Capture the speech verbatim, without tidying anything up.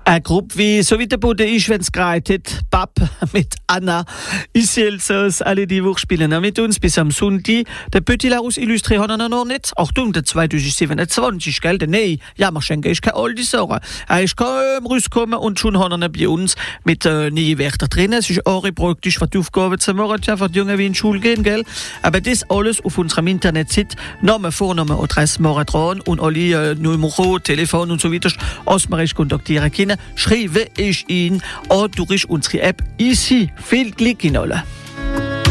Eine Gruppe wie so wie der Boden ist, wenn es gereitet, Papp mit Anna Iselsos, alle die Woche spielen mit uns bis am Sonntag. Der Petit Larus Illustré haben wir noch nicht. Achtung, der zwanzig siebenundzwanzig, gell? Nein, ja, wir schenken ist keine alte Sache. Er ist kaum rausgekommen und schon haben wir bei uns mit äh, neuen Wörtern drin. Es ist auch praktisch, was die Aufgaben zu machen, einfach die Jungen wie in die Schule gehen, gell? Aber das alles auf unserem Internetseite, Name, Vorname, Adresse, Marathon und alle äh, Nummer, Telefon und so weiter, als man kontaktieren können. Schreibe ich Ihnen auch durch unsere App Easy. Viel Glück in alle.